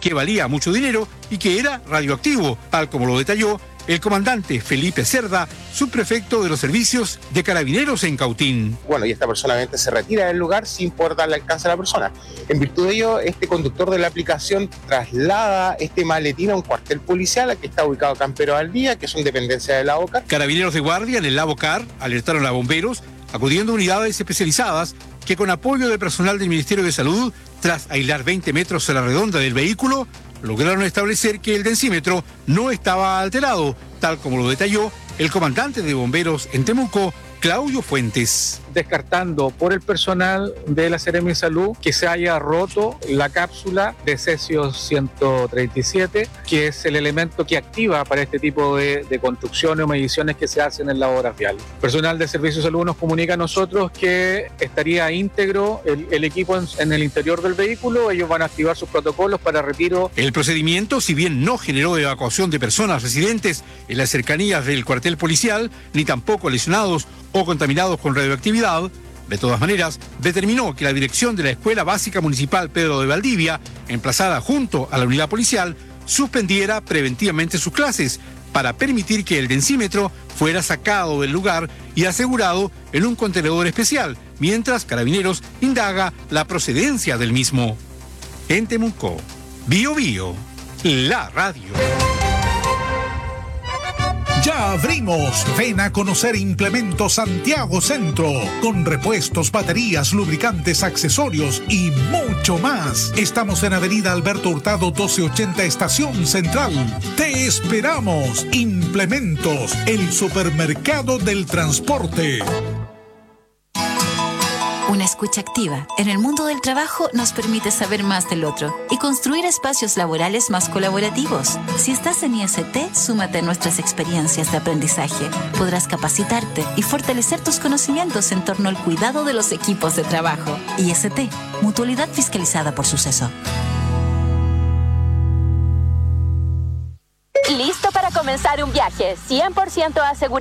que valía mucho dinero y que era radioactivo, tal como lo detalló el comandante Felipe Cerda, subprefecto de los servicios de Carabineros en Cautín. Bueno, y esta persona obviamente se retira del lugar sin poder darle alcance a la persona. En virtud de ello, este conductor de la aplicación traslada este maletín a un cuartel policial que está ubicado acá en Pero Valdivia, que es una dependencia de la OCAR. Carabineros de guardia en el Lavocar alertaron a bomberos, acudiendo a unidades especializadas que con apoyo del personal del Ministerio de Salud, tras aislar 20 metros a la redonda del vehículo, lograron establecer que el densímetro no estaba alterado, tal como lo detalló el comandante de bomberos en Temuco, Claudio Fuentes. Descartando por el personal de la Seremi de Salud que se haya roto la cápsula de cesio 137, que es el elemento que activa para este tipo de construcciones o mediciones que se hacen en la obra vial. Personal de Servicio de Salud nos comunica a nosotros que estaría íntegro el equipo en el interior del vehículo. Ellos van a activar sus protocolos para retiro. El procedimiento, si bien no generó evacuación de personas residentes en las cercanías del cuartel policial, ni tampoco lesionados o contaminados con radioactividad, de todas maneras, determinó que la dirección de la Escuela Básica Municipal Pedro de Valdivia, emplazada junto a la unidad policial, suspendiera preventivamente sus clases para permitir que el densímetro fuera sacado del lugar y asegurado en un contenedor especial, mientras Carabineros indaga la procedencia del mismo. En Temuco, Bio Bio, la radio. Ya abrimos. Ven a conocer Implementos Santiago Centro, con repuestos, baterías, lubricantes, accesorios y mucho más. Estamos en Avenida Alberto Hurtado 1280, Estación Central. Te esperamos. Implementos, el supermercado del transporte. Una escucha activa en el mundo del trabajo nos permite saber más del otro y construir espacios laborales más colaborativos. Si estás en IST, súmate a nuestras experiencias de aprendizaje. Podrás capacitarte y fortalecer tus conocimientos en torno al cuidado de los equipos de trabajo. IST, Mutualidad Fiscalizada por Suceso. ¿Listo para comenzar un viaje 100% asegurado?